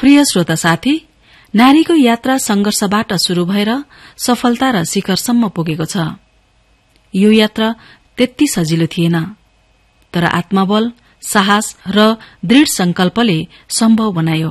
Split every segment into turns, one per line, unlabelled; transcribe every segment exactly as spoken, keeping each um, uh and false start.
प्रिय श्रोता साथी, नारीको यात्रा संघर्षबाट शुरू भएर सफलता र शिखरसम्म पुगेको छ। यो यात्रा त्यति सजिलो थिएन, तर आत्मबल, साहस र दृढ़ संकल्पले सम्भव बनायो।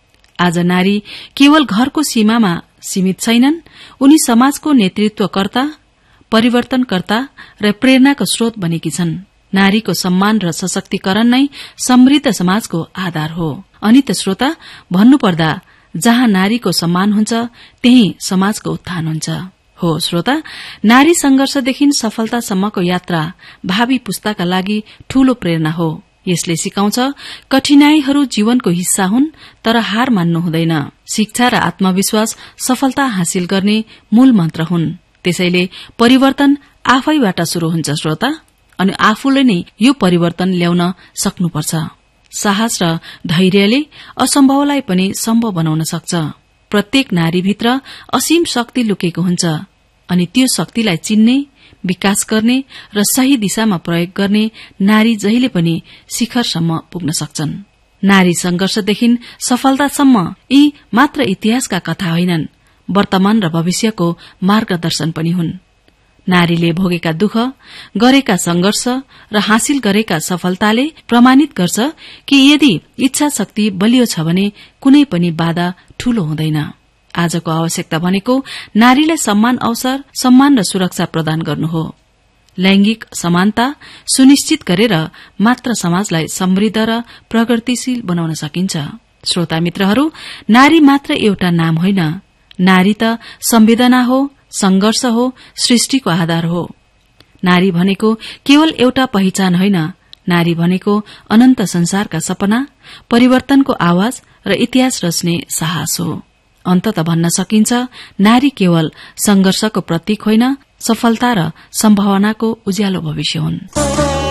आज नारी केवल घरको सीमामा सीमित छैनन्, उनी समाजको नेतृत्वकर्ता, परिवर्तनकर्ता र प्रेरणाको स्रोत बनेकी छन्। नारीको सम्मान र सशक्तिकरण नै समृद्ध समाजको आधार हो। अनि त श्रोता, भन्नुपर्दा जहाँ नारीको सम्मान हुन्छ त्यही समाजको उत्थान हुन्छ। हो श्रोता, नारी संघर्षदेखि सफलतासम्मको यात्रा भावी पुस्ताका लागि ठूलो प्रेरणा हो। यसले सिकाउँछ कठिनाईहरू जीवनको हिस्सा हुन्, तर हार मान्नु हुँदैन। शिक्षा र आत्मविश्वास सफलता हासिल गर्ने मूल मन्त्र हुन्। त्यसैले परिवर्तन आफैबाट शुरू हुन्छ श्रोता, अनि आफूले नै यो परिवर्तन ल्याउन सक्नुपर्छ। साहस र धैर्यले असम्भवलाई पनि सम्भव बनाउन सक्छ। प्रत्येक नारीभित्र असीम शक्ति लुकेको हुन्छ, अनि त्यो शक्तिलाई चिन्ने, विकास गर्ने र सही दिशामा प्रयोग गर्ने नारी जहिले पनि शिखरसम्म पुग्न सक्छन्। नारी संघर्षदेखि सफलतासम्म यी मात्र इतिहासका कथा होइनन्, वर्तमान र भविष्यको मार्गदर्शन पनि हुन्। नारीले भोगेका दुःख, गरेका संघर्ष र हासिल गरेका सफलताले प्रमाणित गर्छ कि यदि इच्छा शक्ति बलियो छ भने कुनै पनि बाधा ठूलो हुँदैन। आजको आवश्यकता भनेको नारीलाई सम्मान, अवसर, सम्मान र सुरक्षा प्रदान गर्नु हो। लैंगिक समानता सुनिश्चित गरेर मात्र समाजलाई समृद्ध र प्रगतिशील बनाउन सकिन्छ। श्रोता मित्रहरू, नारी मात्र एउटा नाम होइन, नारी त संवेदना हो, संघर्ष हो, सृष्टिको आधार हो। नारी भनेको केवल एउटा पहिचान होइन, नारी भनेको अनन्त संसारका सपना, परिवर्तनको आवाज र इतिहास रच्ने साहस हो। अन्तत भन्न सकिन्छ, नारी केवल संघर्षको प्रतीक होइन, सफलता र सम्भावनाको उज्यालो भविष्य हुन्।